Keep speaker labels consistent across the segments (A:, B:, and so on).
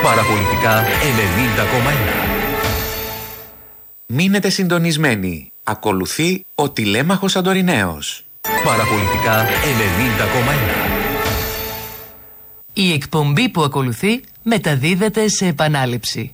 A: Παραπολιτικά 90,1.
B: Μείνετε συντονισμένοι. Ακολουθεί ο Τηλέμαχος Αντοριναίος.
A: Παραπολιτικά 90,1.
C: Η εκπομπή που ακολουθεί μεταδίδεται σε επανάληψη.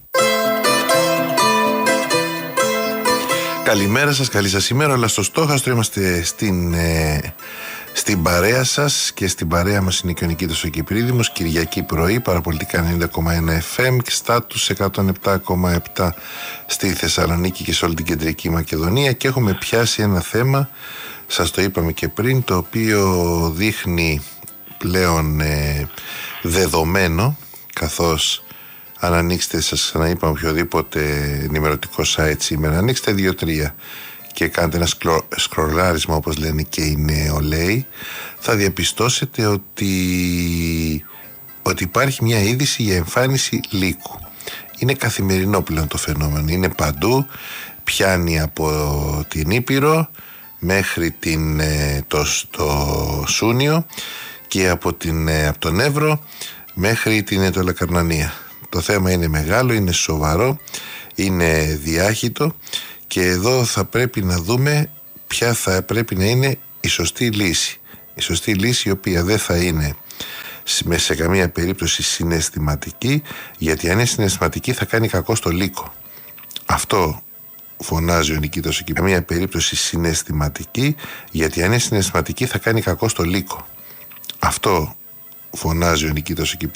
D: Καλημέρα σας, καλή σας ημέρα. Αλλά στο στόχαστρο είμαστε στην παρέα σας και στην παρέα μας είναι και ο Νικήτος ο Κυπρίδημος. Κυριακή πρωί, Παραπολιτικά 90,1 FM και στάτους 107,7 στη Θεσσαλονίκη και σε όλη την κεντρική Μακεδονία. Και έχουμε πιάσει ένα θέμα, σας το είπαμε και πριν, το οποίο δείχνει πλέον δεδομένο, καθώς αν ανοίξετε, σας ξαναείπαμε, οποιοδήποτε ενημερωτικό site σήμερα, ανοίξτε 2-3 και κάντε ένα σκρολάρισμα, όπως λένε και οι νεολαίοι, θα διαπιστώσετε ότι υπάρχει μια είδηση για εμφάνιση λύκου. Είναι καθημερινό πλέον το φαινόμενο, είναι παντού, πιάνει από την Ήπειρο μέχρι το Σούνιο και από τον Εύρο μέχρι την Αιτωλακαρνανία. Το θέμα είναι μεγάλο, είναι σοβαρό, είναι διάχυτο και εδώ θα πρέπει να δούμε ποια θα πρέπει να είναι η σωστή λύση. Η σωστή λύση, η οποία δεν θα είναι σε καμία περίπτωση συναισθηματική, γιατί αν είναι συναισθηματική θα κάνει κακό στο λύκο. Αυτό φωνάζει ο Νικήτος εκεί. Καμία περίπτωση συναισθηματική, γιατί αν είναι συναισθηματική θα κάνει κακό στο λύκο. Αυτό φωνάζει ο Νικήτος εκεί.